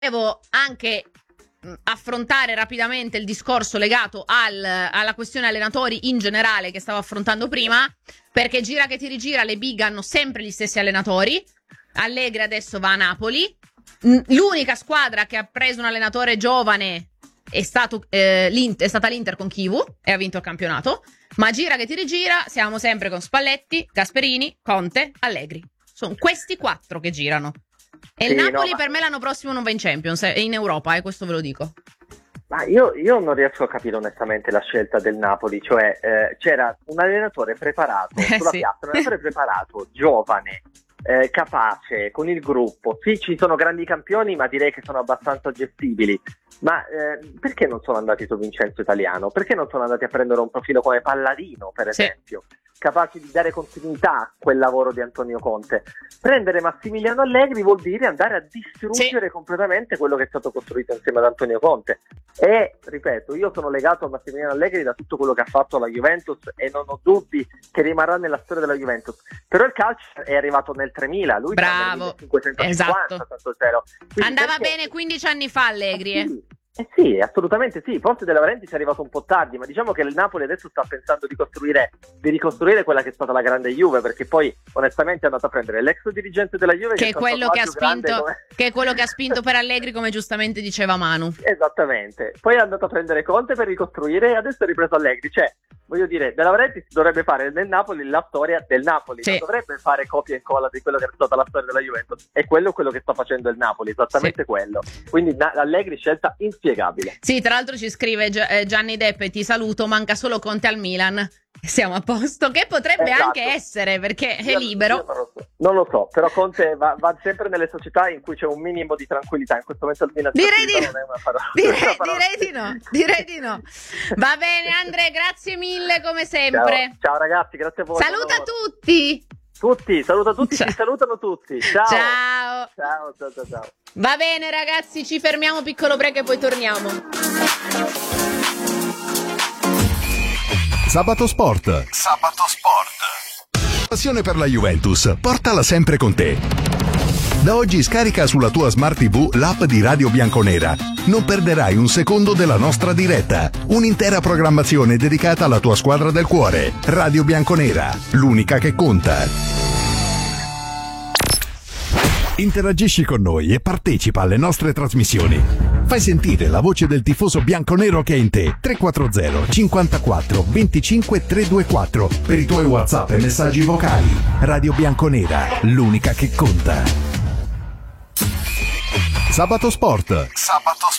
Devo anche affrontare rapidamente il discorso legato alla questione allenatori in generale che stavo affrontando prima, perché gira che ti rigira le big hanno sempre gli stessi allenatori. Allegri adesso va a Napoli, l'unica squadra che ha preso un allenatore giovane è stata l'Inter con Chivu e ha vinto il campionato, ma gira che ti rigira siamo sempre con Spalletti, Gasperini, Conte, Allegri. Sono questi 4 che girano. E il Napoli per me l'anno prossimo non va in Champions, è in Europa, questo ve lo dico. Ma io non riesco a capire onestamente la scelta del Napoli, cioè c'era un allenatore preparato sulla piazza, un allenatore preparato, giovane, capace, con il gruppo. Sì, ci sono grandi campioni, ma direi che sono abbastanza gestibili. Ma perché non sono andati su Vincenzo Italiano? Perché non sono andati a prendere un profilo come Palladino, per esempio? Capaci di dare continuità a quel lavoro di Antonio Conte. Prendere Massimiliano Allegri vuol dire andare a distruggere completamente quello che è stato costruito insieme ad Antonio Conte. E, ripeto, io sono legato a Massimiliano Allegri da tutto quello che ha fatto alla Juventus e non ho dubbi che rimarrà nella storia della Juventus. Però il calcio è arrivato nel 3000, lui nel 1550, esatto. Andava perché... bene 15 anni fa Allegri, sì, assolutamente sì. Forse De Laurentiis è arrivato un po' tardi, ma diciamo che il Napoli adesso sta pensando di ricostruire quella che è stata la grande Juve, perché poi onestamente è andato a prendere l'ex dirigente della Juve che è quello che ha spinto per Allegri, come giustamente diceva Manu. Esattamente. Poi è andato a prendere Conte per ricostruire e adesso è ripreso Allegri. Cioè, voglio dire, De Laurentiis dovrebbe fare nel Napoli la storia del Napoli, non dovrebbe fare copia e incolla di quello che è stata la storia della Juventus. E quello che sta facendo il Napoli, esattamente quello. Quindi Allegri scelta inspiegabile. Sì, tra l'altro ci scrive Gianni Deppe, ti saluto, manca solo Conte al Milan. Siamo a posto, che potrebbe anche essere, perché è libero. Non lo so, però Conte va sempre nelle società in cui c'è un minimo di tranquillità. In questo momento il Milan non è una parola. Direi di no. Va bene Andre, grazie mille come sempre. Ciao ragazzi, grazie a voi. Saluta tutti. Saluta tutti, ci salutano tutti. Ciao. Ciao. Va bene ragazzi, ci fermiamo, piccolo break e poi torniamo. Sabato Sport. Passione per la Juventus, portala sempre con te. Da oggi scarica sulla tua Smart TV l'app di Radio Bianconera. Non perderai un secondo della nostra diretta. Un'intera programmazione dedicata alla tua squadra del cuore. Radio Bianconera, l'unica che conta. Interagisci con noi e partecipa alle nostre trasmissioni. Fai sentire la voce del tifoso bianconero che è in te. 340 54 25 324 per i tuoi WhatsApp e messaggi vocali. Radio Bianconera, l'unica che conta. Sabato Sport.